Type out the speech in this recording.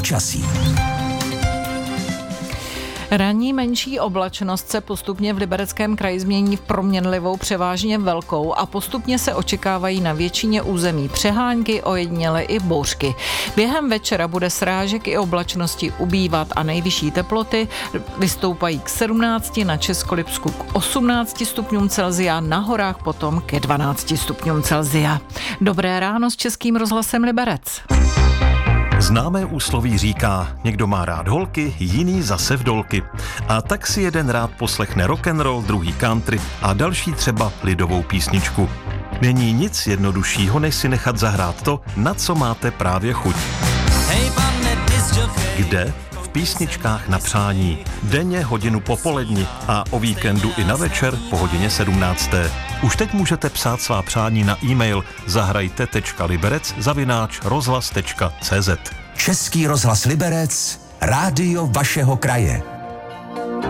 počasí. Ranní menší oblačnost se postupně v Libereckém kraji změní v proměnlivou, převážně velkou a postupně se očekávají na většině území přehánky, ojediněle i bouřky. Během večera bude srážek i oblačnosti ubývat a nejvyšší teploty vystoupají k 17, na Českolipsku k 18 stupňům Celsia, na horách potom ke 12 stupňům Celsia. Dobré ráno s Českým rozhlasem Liberec. Známé úsloví říká, někdo má rád holky, jiný zase vdolky. A tak si jeden rád poslechne rock'n'roll, druhý country a další třeba lidovou písničku. Není nic jednoduššího, než si nechat zahrát to, na co máte právě chuť. Kde? V písničkách na přání. Denně hodinu po poledni a o víkendu i na večer po hodině 17. Už teď můžete psát svá přání na e-mail zahrajte.liberec@rozhlas.cz. Český rozhlas Liberec, rádio vašeho kraje.